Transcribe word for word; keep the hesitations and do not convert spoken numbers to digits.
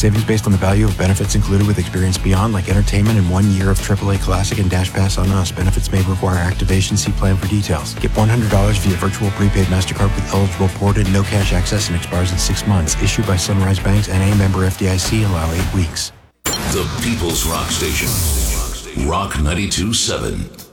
Savings based on the value of benefits included with Experience Beyond, like entertainment and one year of triple A Classic and Dash Pass on us. Benefits may require activation. See plan for details. Get one hundred dollars via virtual prepaid MasterCard with eligible ported, no cash access, and expires in six months. Issued by Sunrise Banks, N A, member F D I C. Allow eight weeks. The People's Rock Station. Rock ninety-two point seven.